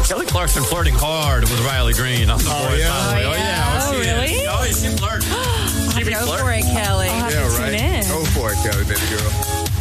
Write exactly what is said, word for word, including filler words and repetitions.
Kelly Clarkson flirting hard with Riley Green on the Oh, boys. yeah? Finally. Oh, Oh, yeah. yeah. Oh, Oh, she really? is. Oh, yeah, she flirting. She be Go flirting. for it, Kelly. Yeah, right. Go for it, Kelly, baby girl.